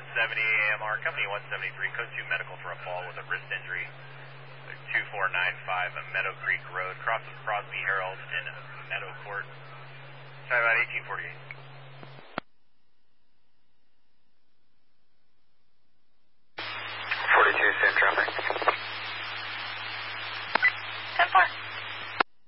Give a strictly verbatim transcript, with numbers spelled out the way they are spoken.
seventy A M R, Company one seventy-three, code two medical for a fall with a wrist injury. two four nine five Meadow Creek Road, crosses Crosby Herald and Meadow Court. Try about eighteen forty-eight.